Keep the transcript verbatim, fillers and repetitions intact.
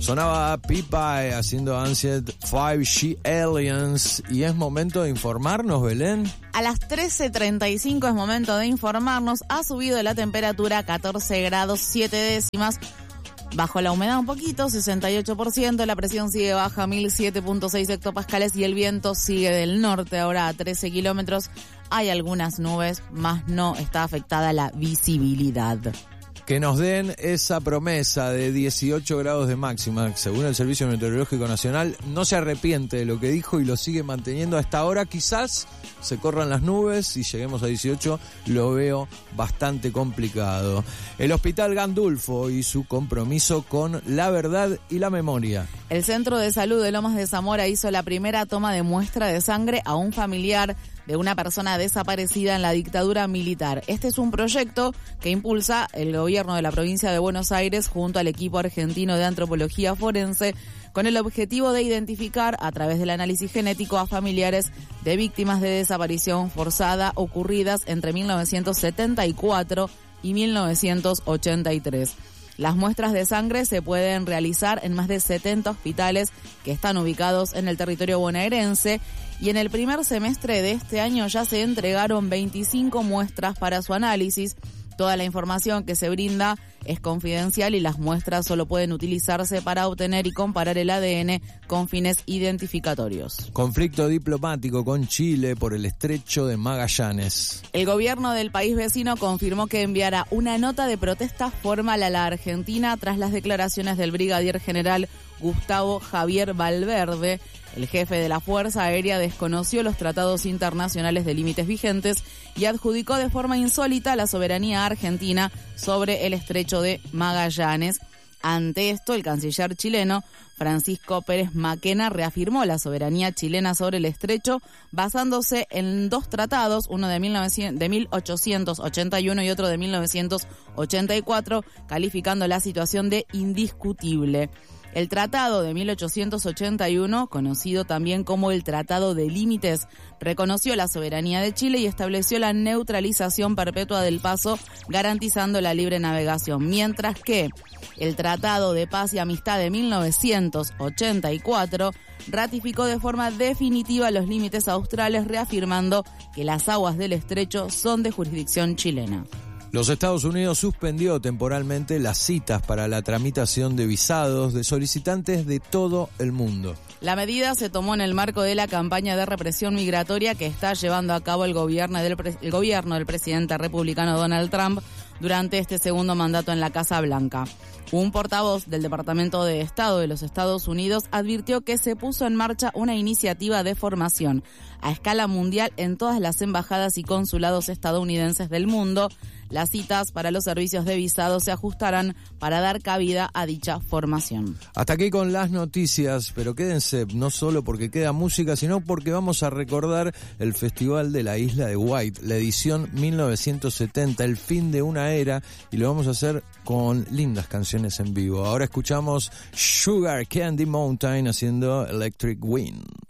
Sonaba P-Pie haciendo Ancient cinco G Aliens y es momento de informarnos, Belén. A las trece treinta y cinco es momento de informarnos. Ha subido la temperatura a catorce grados siete décimas. Bajo la humedad un poquito, sesenta y ocho por ciento, la presión sigue baja, mil siete punto seis hectopascales y el viento sigue del norte, ahora a trece kilómetros. Hay algunas nubes, más no está afectada la visibilidad. Que nos den esa promesa de dieciocho grados de máxima. Según el Servicio Meteorológico Nacional, no se arrepiente de lo que dijo y lo sigue manteniendo hasta ahora. Quizás se corran las nubes y lleguemos a dieciocho, lo veo bastante complicado. El Hospital Gandulfo y su compromiso con la verdad y la memoria. El Centro de Salud de Lomas de Zamora hizo la primera toma de muestra de sangre a un familiar de una persona desaparecida en la dictadura militar. Este es un proyecto que impulsa el gobierno de la provincia de Buenos Aires junto al equipo argentino de antropología forense con el objetivo de identificar a través del análisis genético a familiares de víctimas de desaparición forzada ocurridas entre mil novecientos setenta y cuatro y mil novecientos ochenta y tres. Las muestras de sangre se pueden realizar en más de setenta hospitales que están ubicados en el territorio bonaerense y en el primer semestre de este año ya se entregaron veinticinco muestras para su análisis. Toda la información que se brinda es confidencial y las muestras solo pueden utilizarse para obtener y comparar el A D N con fines identificatorios. Conflicto diplomático con Chile por el estrecho de Magallanes. El gobierno del país vecino confirmó que enviará una nota de protesta formal a la Argentina tras las declaraciones del brigadier general Gustavo Javier Valverde. El jefe de la Fuerza Aérea desconoció los tratados internacionales de límites vigentes y adjudicó de forma insólita la soberanía argentina sobre el estrecho de Magallanes. Ante esto, el canciller chileno Francisco Pérez Maquena reafirmó la soberanía chilena sobre el estrecho basándose en dos tratados, uno de mil ochocientos ochenta y uno y otro de mil novecientos ochenta y cuatro, calificando la situación de indiscutible. El Tratado de mil ochocientos ochenta y uno, conocido también como el Tratado de Límites, reconoció la soberanía de Chile y estableció la neutralización perpetua del paso, garantizando la libre navegación, mientras que el Tratado de Paz y Amistad de mil novecientos ochenta y cuatro ratificó de forma definitiva los límites australes, reafirmando que las aguas del estrecho son de jurisdicción chilena. Los Estados Unidos suspendió temporalmente las citas para la tramitación de visados de solicitantes de todo el mundo. La medida se tomó en el marco de la campaña de represión migratoria que está llevando a cabo el gobierno del, el gobierno del presidente republicano Donald Trump durante este segundo mandato en la Casa Blanca. Un portavoz del Departamento de Estado de los Estados Unidos advirtió que se puso en marcha una iniciativa de formación a escala mundial en todas las embajadas y consulados estadounidenses del mundo. Las citas para los servicios de visado se ajustarán para dar cabida a dicha formación. Hasta aquí con las noticias, pero quédense no solo porque queda música, sino porque vamos a recordar el Festival de la Isla de White, la edición mil novecientos setenta, el fin de una era, y lo vamos a hacer con lindas canciones en vivo. Ahora escuchamos Sugar Candy Mountain haciendo Electric Wind.